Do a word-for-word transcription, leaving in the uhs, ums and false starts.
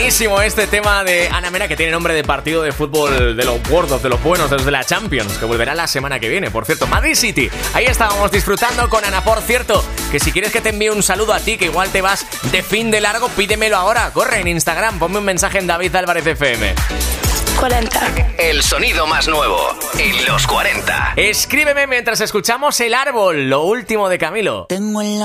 Este tema de Ana Mena, que tiene nombre de partido de fútbol de los gordos, de los buenos, de los de la Champions, que volverá la semana que viene. Por cierto, Madrid City, ahí estábamos disfrutando con Ana. Por cierto, que si quieres que te envíe un saludo a ti, que igual te vas de fin de largo, pídemelo ahora. Corre en Instagram, ponme un mensaje en David Álvarez F M. cuarenta. El sonido más nuevo en los cuarenta. Escríbeme mientras escuchamos El Árbol, lo último de Camilo. Tengo el